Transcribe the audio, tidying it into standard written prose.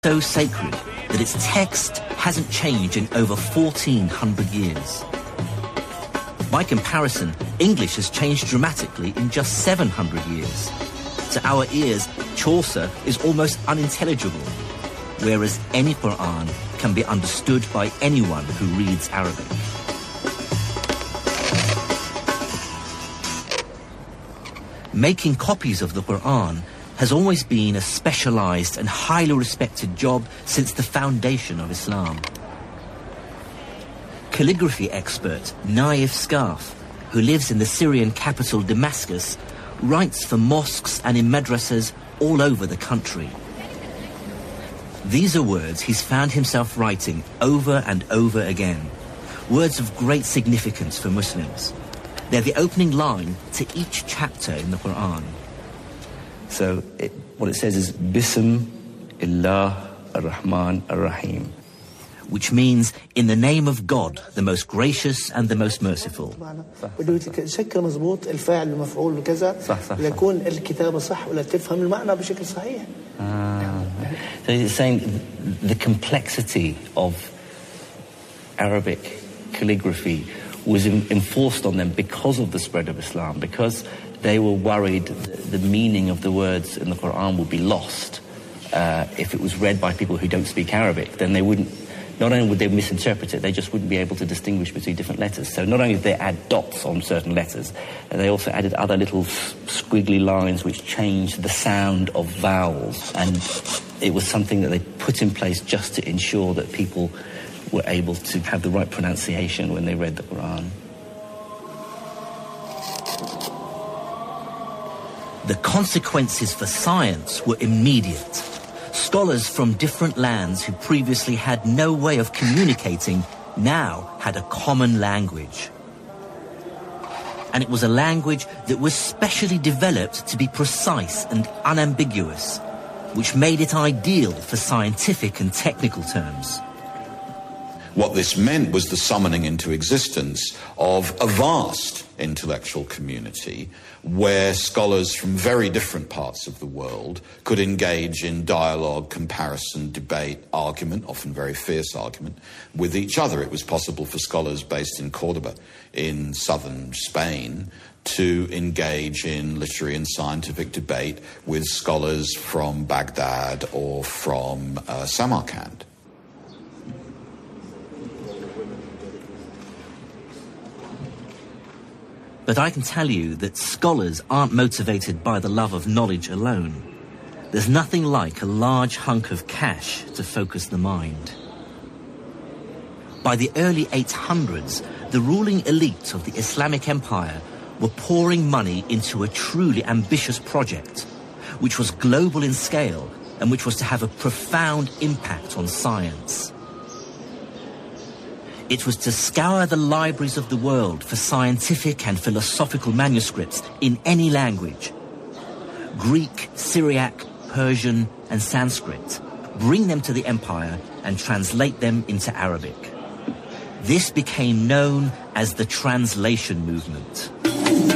so sacred that its text hasn't changed in over 1,400 years. By comparison, English has changed dramatically in just 700 years. To our ears, Chaucer is almost unintelligible, whereas any Quran can be understood by anyone who reads Arabic. Making copies of the Quran has always been a specialized and highly respected job since the foundation of Islam. Calligraphy expert Naif Scarf, who lives in the Syrian capital Damascus, writes for mosques and in madrasas all over the country. These are words he's found himself writing over and over again, words of great significance for Muslims. They're the opening line to each chapter in the Quran. So what it says is Bism Illah Ar-Rahman Ar-Rahim, which means in the name of God, the most gracious and the most merciful. So it's saying the complexity of Arabic calligraphy was enforced on them because of the spread of Islam, because they were worried the meaning of the words in the Quran would be lost if it was read by people who don't speak Arabic. Then they wouldn't, not only would they misinterpret it, they just wouldn't be able to distinguish between different letters. So not only did they add dots on certain letters, they also added other little squiggly lines which changed the sound of vowels. And it was something that they put in place just to ensure that people were able to have the right pronunciation when they read the Quran. The consequences for science were immediate. Scholars from different lands who previously had no way of communicating now had a common language. And it was a language that was specially developed to be precise and unambiguous, which made it ideal for scientific and technical terms. What this meant was the summoning into existence of a vast intellectual community where scholars from very different parts of the world could engage in dialogue, comparison, debate, argument, often very fierce argument, with each other. It was possible for scholars based in Cordoba in southern Spain to engage in literary and scientific debate with scholars from Baghdad or from Samarkand. But I can tell you that scholars aren't motivated by the love of knowledge alone. There's nothing like a large hunk of cash to focus the mind. By the early 800s, the ruling elite of the Islamic Empire were pouring money into a truly ambitious project, which was global in scale and which was to have a profound impact on science. It was to scour the libraries of the world for scientific and philosophical manuscripts in any language. Greek, Syriac, Persian, and Sanskrit. Bring them to the empire and translate them into Arabic. This became known as the translation movement.